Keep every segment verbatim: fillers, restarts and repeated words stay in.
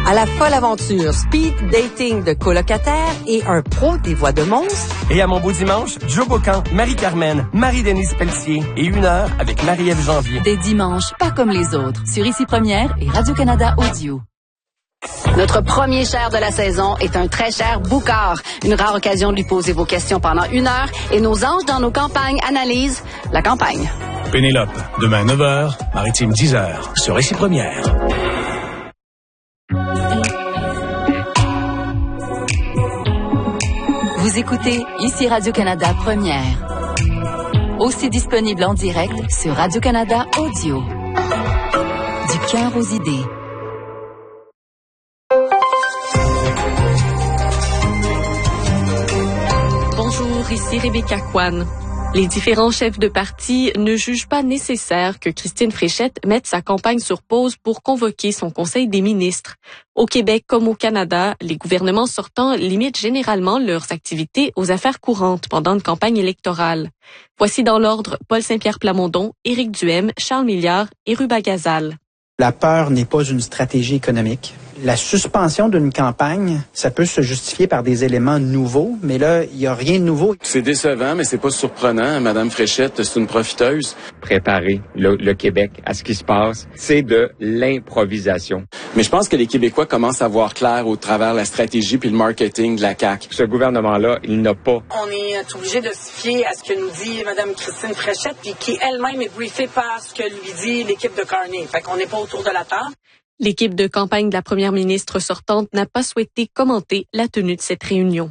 À la folle aventure speed dating de colocataires et un pro des voix de monstres. Et à mon beau dimanche, Joe Bocan, Marie-Carmen, Marie-Denise Pelletier et une heure avec Marie-Ève Janvier. Des dimanches pas comme les autres sur Ici Première et Radio-Canada Audio. Notre premier cher de la saison est un très cher Boucard. Une rare occasion de lui poser vos questions pendant une heure et nos anges dans nos campagnes analysent la campagne. Pénélope, demain neuf heures, Maritime dix heures, sur Ici Première. Vous écoutez Ici Radio-Canada Première. Aussi disponible en direct sur Radio-Canada Audio. Du cœur aux idées. Bonjour, ici Rebecca Kwan. Les différents chefs de parti ne jugent pas nécessaire que Christine Fréchette mette sa campagne sur pause pour convoquer son Conseil des ministres. Au Québec comme au Canada, les gouvernements sortants limitent généralement leurs activités aux affaires courantes pendant une campagne électorale. Voici dans l'ordre Paul Saint-Pierre Plamondon, Éric Duhem, Charles Milliard et Ruba Gazal. La peur n'est pas une stratégie économique. La suspension d'une campagne, ça peut se justifier par des éléments nouveaux, mais là, il n'y a rien de nouveau. C'est décevant, mais c'est pas surprenant. Madame Fréchette, c'est une profiteuse. Préparer le, le Québec à ce qui se passe, c'est de l'improvisation. Mais je pense que les Québécois commencent à voir clair au travers la stratégie puis le marketing de la C A Q. Ce gouvernement-là, il n'a pas. On est obligé de se fier à ce que nous dit Mme Christine Fréchette, puis qui elle-même est briefée par ce que lui dit l'équipe de Carney. Fait qu'on n'est pas autour de la table. L'équipe de campagne de la première ministre sortante n'a pas souhaité commenter la tenue de cette réunion.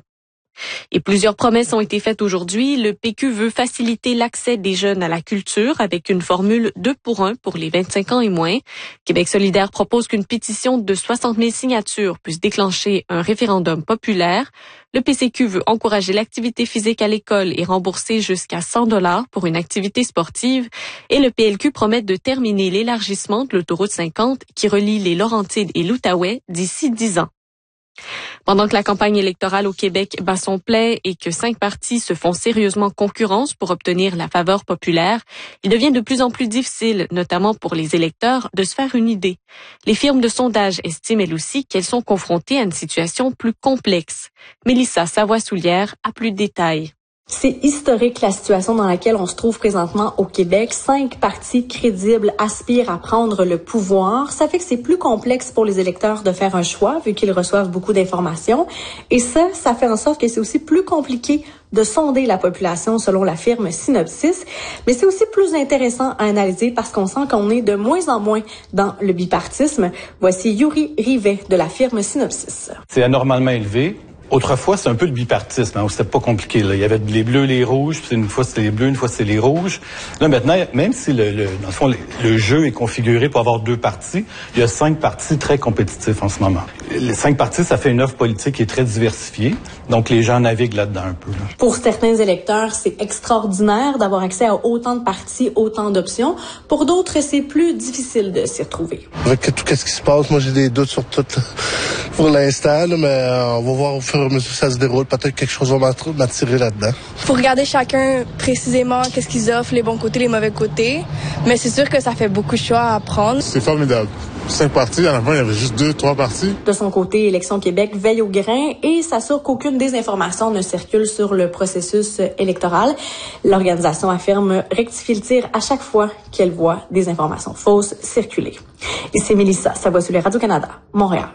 Et plusieurs promesses ont été faites aujourd'hui. Le P Q veut faciliter l'accès des jeunes à la culture avec une formule deux pour un pour les vingt-cinq ans et moins. Québec solidaire propose qu'une pétition de soixante mille signatures puisse déclencher un référendum populaire. Le P C Q veut encourager l'activité physique à l'école et rembourser jusqu'à cent dollars pour une activité sportive. Et le P L Q promet de terminer l'élargissement de l'autoroute cinquante qui relie les Laurentides et l'Outaouais d'ici dix ans. Pendant que la campagne électorale au Québec bat son plein et que cinq partis se font sérieusement concurrence pour obtenir la faveur populaire, il devient de plus en plus difficile, notamment pour les électeurs, de se faire une idée. Les firmes de sondage estiment elles aussi qu'elles sont confrontées à une situation plus complexe. Mélissa Savoie-Soulière a plus de détails. C'est historique la situation dans laquelle on se trouve présentement au Québec. Cinq partis crédibles aspirent à prendre le pouvoir. Ça fait que c'est plus complexe pour les électeurs de faire un choix vu qu'ils reçoivent beaucoup d'informations. Et ça, ça fait en sorte que c'est aussi plus compliqué de sonder la population selon la firme Synopsis. Mais c'est aussi plus intéressant à analyser parce qu'on sent qu'on est de moins en moins dans le bipartisme. Voici Yuri Rivet de la firme Synopsis. C'est anormalement élevé. Autrefois, c'était un peu le bipartisme, hein, c'était pas compliqué. Là. Il y avait les bleus, les rouges, puis une fois c'était les bleus, une fois c'était les rouges. Là, maintenant, même si le, le, dans le fond, le, le jeu est configuré pour avoir deux partis, il y a cinq partis très compétitifs en ce moment. Les cinq partis, ça fait une offre politique qui est très diversifiée, donc les gens naviguent là-dedans un peu. Là. Pour certains électeurs, c'est extraordinaire d'avoir accès à autant de partis, autant d'options. Pour d'autres, c'est plus difficile de s'y retrouver. Avec tout ce qui se passe, moi j'ai des doutes sur tout pour l'instant, là, mais on va voir au fur et à mesure que ça se déroule. Peut-être que quelque chose va m'attirer là-dedans. Faut regarder chacun précisément qu'est-ce qu'ils offrent, les bons côtés, les mauvais côtés. Mais c'est sûr que ça fait beaucoup de choix à prendre. C'est formidable. Cinq partis, à la fin, il y avait juste deux, trois partis. De son côté, Élections Québec veille au grain et s'assure qu'aucune désinformation ne circule sur le processus électoral. L'organisation affirme rectifier le tir à chaque fois qu'elle voit des informations fausses circuler. Et c'est Mélissa Savoie-Soulière, Radio-Canada, Montréal.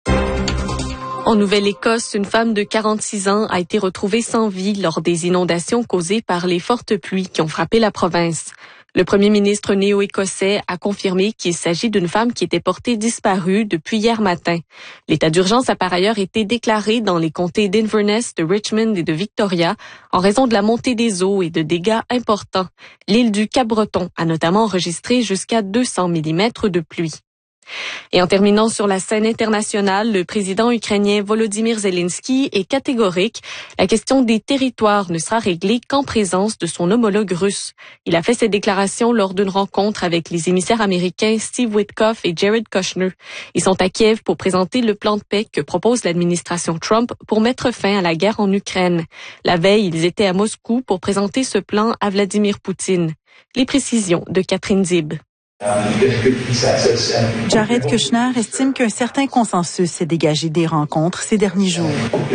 En Nouvelle-Écosse, une femme de quarante-six ans a été retrouvée sans vie lors des inondations causées par les fortes pluies qui ont frappé la province. Le premier ministre néo-écossais a confirmé qu'il s'agit d'une femme qui était portée disparue depuis hier matin. L'état d'urgence a par ailleurs été déclaré dans les comtés d'Inverness, de Richmond et de Victoria en raison de la montée des eaux et de dégâts importants. L'île du Cap-Breton a notamment enregistré jusqu'à deux cents millimètres de pluie. Et en terminant sur la scène internationale, le président ukrainien Volodymyr Zelensky est catégorique. La question des territoires ne sera réglée qu'en présence de son homologue russe. Il a fait cette déclaration lors d'une rencontre avec les émissaires américains Steve Witkoff et Jared Kushner. Ils sont à Kiev pour présenter le plan de paix que propose l'administration Trump pour mettre fin à la guerre en Ukraine. La veille, ils étaient à Moscou pour présenter ce plan à Vladimir Poutine. Les précisions de Catherine Zib. Jared Kushner estime qu'un certain consensus s'est dégagé des rencontres ces derniers jours.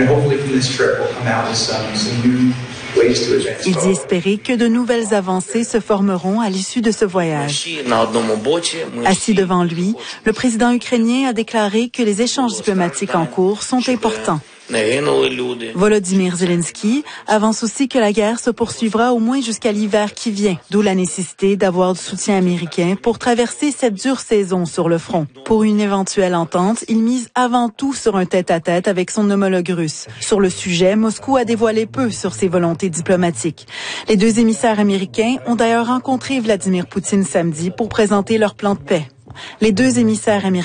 Il dit espérer que de nouvelles avancées se formeront à l'issue de ce voyage. Assis devant lui, le président ukrainien a déclaré que les échanges diplomatiques en cours sont importants. Volodymyr Zelensky avance aussi que la guerre se poursuivra au moins jusqu'à l'hiver qui vient, d'où la nécessité d'avoir du soutien américain pour traverser cette dure saison sur le front. Pour une éventuelle entente, il mise avant tout sur un tête-à-tête avec son homologue russe. Sur le sujet, Moscou a dévoilé peu sur ses volontés diplomatiques. Les deux émissaires américains ont d'ailleurs rencontré Vladimir Poutine samedi pour présenter leur plan de paix. Les deux émissaires américains